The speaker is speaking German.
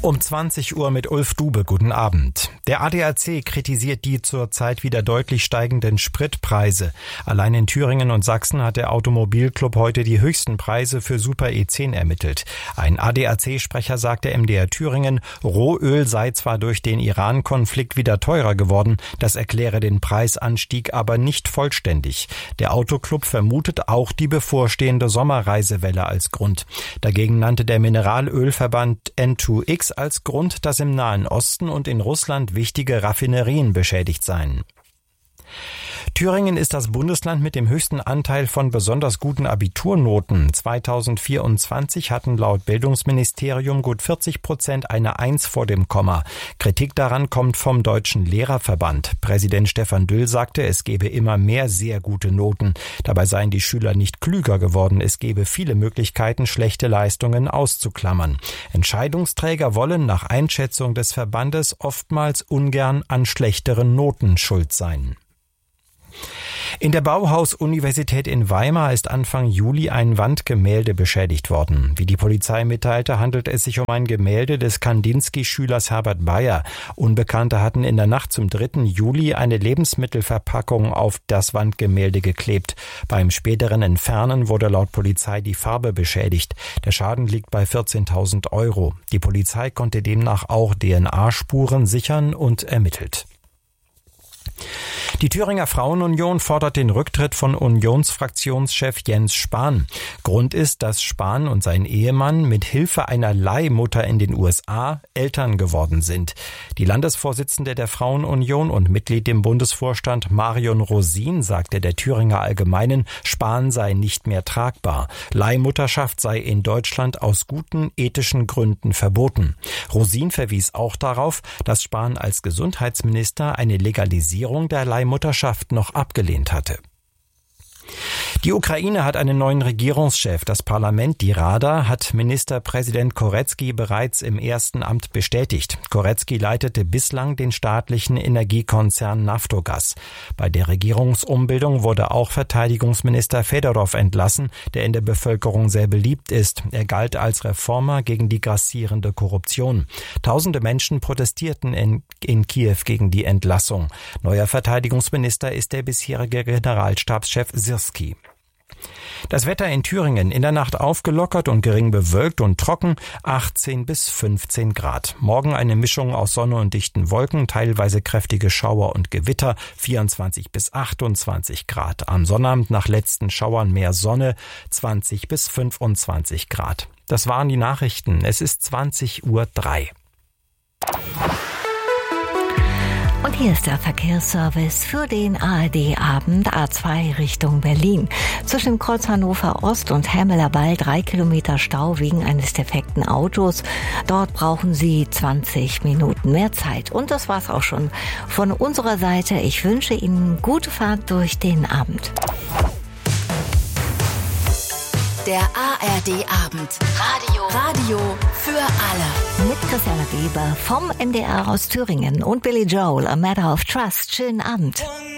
Um 20 Uhr mit Ulf Dube. Guten Abend. Der ADAC kritisiert die zurzeit wieder deutlich steigenden Spritpreise. Allein in Thüringen und Sachsen hat der Automobilclub heute die höchsten Preise für Super E10 ermittelt. Ein ADAC-Sprecher sagte MDR Thüringen, Rohöl sei zwar durch den Iran-Konflikt wieder teurer geworden, das erkläre den Preisanstieg aber nicht vollständig. Der Autoclub vermutet auch die bevorstehende Sommerreisewelle als Grund. Dagegen nannte der Mineralölverband N2X als Grund, dass im Nahen Osten und in Russland wichtige Raffinerien beschädigt seien. Thüringen ist das Bundesland mit dem höchsten Anteil von besonders guten Abiturnoten. 2024 hatten laut Bildungsministerium gut 40% eine 1 vor dem Komma. Kritik daran kommt vom Deutschen Lehrerverband. Präsident Stefan Düll sagte, es gebe immer mehr sehr gute Noten. Dabei seien die Schüler nicht klüger geworden. Es gebe viele Möglichkeiten, schlechte Leistungen auszuklammern. Entscheidungsträger wollen nach Einschätzung des Verbandes oftmals ungern an schlechteren Noten schuld sein. In der Bauhaus-Universität in Weimar ist Anfang Juli ein Wandgemälde beschädigt worden. Wie die Polizei mitteilte, handelt es sich um ein Gemälde des Kandinsky-Schülers Herbert Bayer. Unbekannte hatten in der Nacht zum 3. Juli eine Lebensmittelverpackung auf das Wandgemälde geklebt. Beim späteren Entfernen wurde laut Polizei die Farbe beschädigt. Der Schaden liegt bei 14.000 €. Die Polizei konnte demnach auch DNA-Spuren sichern und ermittelt. Die Thüringer Frauenunion fordert den Rücktritt von Unionsfraktionschef Jens Spahn. Grund ist, dass Spahn und sein Ehemann mit Hilfe einer Leihmutter in den USA Eltern geworden sind. Die Landesvorsitzende der Frauenunion und Mitglied im Bundesvorstand Marion Rosin sagte der Thüringer Allgemeinen, Spahn sei nicht mehr tragbar. Leihmutterschaft sei in Deutschland aus guten ethischen Gründen verboten. Rosin verwies auch darauf, dass Spahn als Gesundheitsminister eine Legalisierung der Leihmutterschaft noch abgelehnt hatte. Die Ukraine hat einen neuen Regierungschef. Das Parlament, die Rada, hat Ministerpräsident Korecki bereits im ersten Amt bestätigt. Korecki leitete bislang den staatlichen Energiekonzern Naftogaz. Bei der Regierungsumbildung wurde auch Verteidigungsminister Fedorov entlassen, der in der Bevölkerung sehr beliebt ist. Er galt als Reformer gegen die grassierende Korruption. Tausende Menschen protestierten in Kiew gegen die Entlassung. Neuer Verteidigungsminister ist der bisherige Generalstabschef Sirski. Das Wetter in Thüringen in der Nacht aufgelockert und gering bewölkt und trocken, 18 bis 15 Grad. Morgen eine Mischung aus Sonne und dichten Wolken, teilweise kräftige Schauer und Gewitter, 24 bis 28 Grad. Am Sonnabend nach letzten Schauern mehr Sonne, 20 bis 25 Grad. Das waren die Nachrichten. Es ist 20:03 Uhr. Und hier ist der Verkehrsservice für den ARD-Abend A2 Richtung Berlin. Zwischen Kreuz Hannover Ost und Hämeler Ball 3 Kilometer Stau wegen eines defekten Autos. Dort brauchen Sie 20 Minuten mehr Zeit. Und das war's auch schon von unserer Seite. Ich wünsche Ihnen gute Fahrt durch den Abend. Der ARD-Abend. Radio für alle. Mit Christiane Weber vom MDR aus Thüringen und Billy Joel, A Matter of Trust. Schönen Abend.